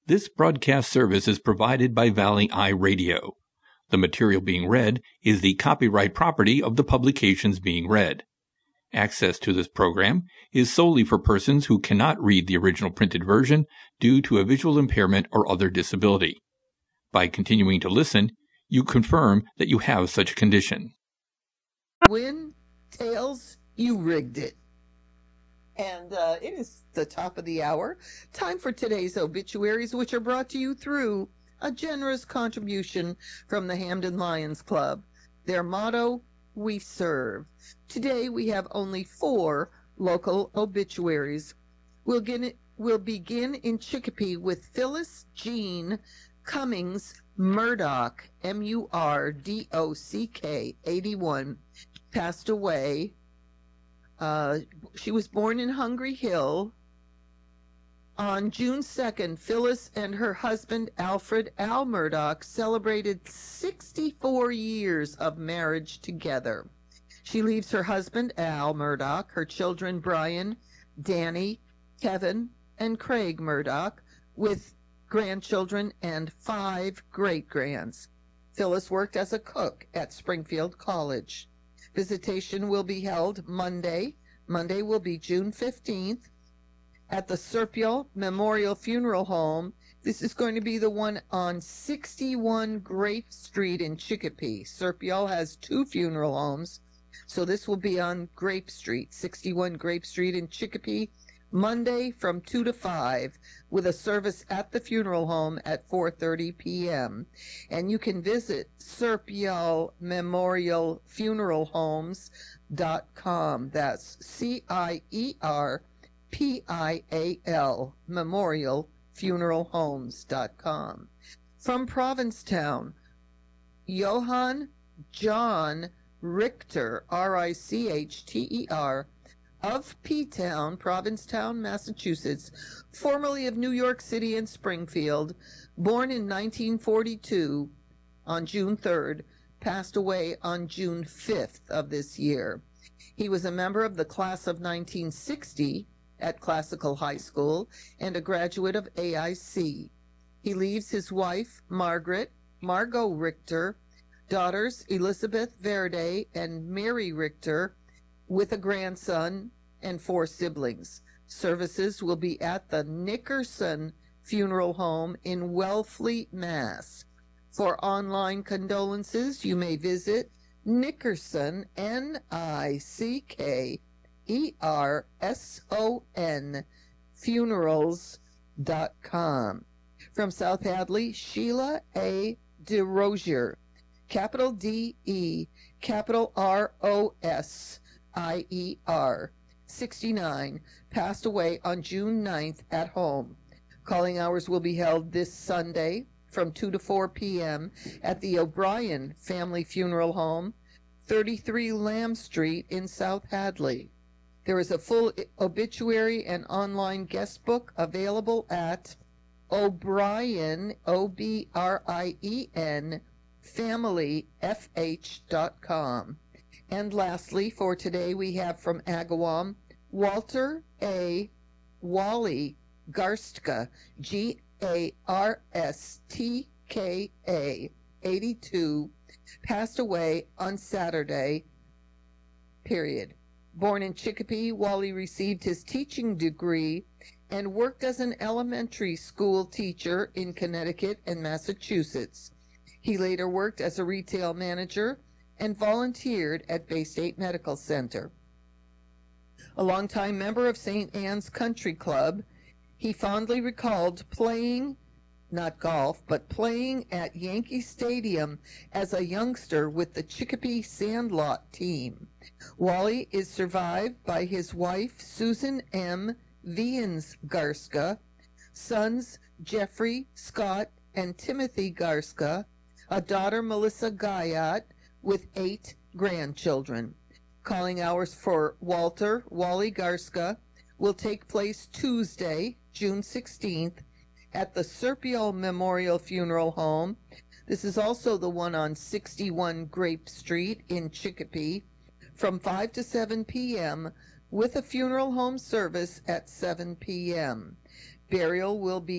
This broadcast service is provided by Valley Eye Radio. The material being read is the copyright property of the publications being read. Access to this program is solely for persons who cannot read the original printed version due to a visual impairment or other disability. By continuing to listen, you confirm that you have such a condition. Win, tails, you rigged it. And it is the top of the hour. Time for today's obituaries, which are brought to you through a generous contribution from the Hamden Lions Club. Their motto, we serve. Today we have only 4 local obituaries. We'll begin in Chicopee with Phyllis Jean Cummings Murdock, M-U-R-D-O-C-K, 81, passed away. She was born in Hungry Hill. On June 2nd, Phyllis and her husband, Alfred Al Murdock, celebrated 64 years of marriage together. She leaves her husband, Al Murdock, her children, Brian, Danny, Kevin, and Craig Murdock, with grandchildren and 5 great-grands. Phyllis worked as a cook at Springfield College. Visitation will be held Monday. Monday will be June 15th at the Serpiol Memorial Funeral Home. This is going to be the one on 61 Grape Street in Chicopee. Serpiol has 2 funeral homes, so this will be on Grape Street, 61 Grape Street in Chicopee, Monday from 2 to 5, with a service at the funeral home at 4:30 p.m. And you can visit Serpiol Memorial Funeral Homes.com. That's CIERPIAL, Memorial Funeral Homes.com. From Provincetown, Johann John Richter, R-I-C-H-T-E-R, of P-Town, Provincetown, Massachusetts, formerly of New York City and Springfield, born in 1942 on June 3rd, passed away on June 5th of this year. He was a member of the class of 1960 at Classical High School and a graduate of AIC. He leaves his wife, Margot Richter, daughters Elizabeth Verde and Mary Richter, with a grandson and 4 siblings. Services will be at the Nickerson Funeral Home in Wellfleet, Mass. For online condolences, you may visit Nickerson, N-I-C-K-E-R-S-O-N, funerals.com. From South Hadley, Sheila A. DeRosier, capital D-E, capital R-O-S-I-E-R, 69, passed away on June 9th at home. Calling hours will be held this Sunday from 2 to 4 p.m. at the O'Brien Family Funeral Home, 33 Lamb Street in South Hadley. There is a full obituary and online guest book available at O'Brien, O-B-R-I-E-N, familyfh.com. And lastly, for today, we have from Agawam, Walter A. Wally Garstka, G-A-R-S-T-K-A, 82, passed away on Saturday, period. Born in Chicopee, Wally received his teaching degree and worked as an elementary school teacher in Connecticut and Massachusetts. He later worked as a retail manager and volunteered at Bay State Medical Center. A longtime member of St. Anne's Country Club, he fondly recalled playing, not golf, but playing at Yankee Stadium as a youngster with the Chicopee Sandlot team. Wally is survived by his wife, Susan M. Vians Garska, sons Jeffrey, Scott, and Timothy Garska, a daughter, Melissa Guyot, with 8 grandchildren. Calling hours for Walter Wally Garska will take place Tuesday, June 16th, at the Serpiol Memorial Funeral Home. This is also the one on 61 Grape Street in Chicopee, from 5 to 7 p.m., with a funeral home service at 7 p.m. Burial will be